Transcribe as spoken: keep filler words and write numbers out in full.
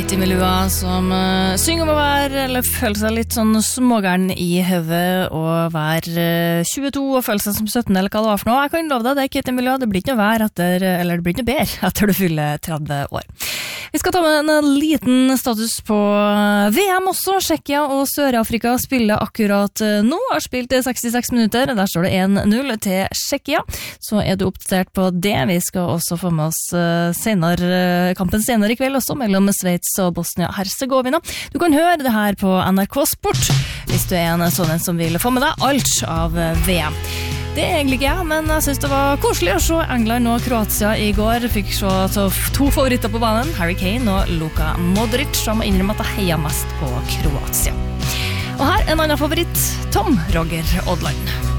Kitty Melua som uh, synger om å være, eller føle seg litt sånn smågærn i høvet og være uh, tjueto og føle seg som sytten eller hva det var for noe. Jeg kan love deg det, Kitty Melua, det blir ikke noe vær etter, eller det blir ikke noe bedre etter du fyller tretti år. Vi skal ta med en liten status på V M også. Tsjekkia og Sør-Afrika spiller akkurat nå, har spilt sekstiseks minutter, der står det en null til Tsjekkia. Så er du oppdatert på det. Vi skal også få med oss uh, senere, kampen senere i kveld også, mellom Sveits og Bosnia-Herzegovina. Du kan høre det her på N R K Sport, hvis du er en sånn som vil få med deg alt av V M. Det er egentlig ikke jeg, men jeg synes det var koselig å se England og Kroatia i går. Fikk se to favoritter på banen, Harry Kane og Luka Modric, som innrømmer at jeg heier mest på Kroatia. Og her en annen favoritt, Tom Roger Odland.